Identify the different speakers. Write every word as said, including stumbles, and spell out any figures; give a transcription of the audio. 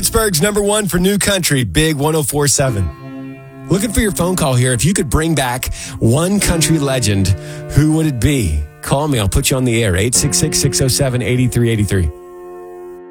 Speaker 1: Pittsburgh's number one for new country, Big one oh four point seven. Looking for your phone call here. If you could bring back one country legend, who would it be? Call me. I'll put you on the air. eight six six, six oh seven, eight three eight three.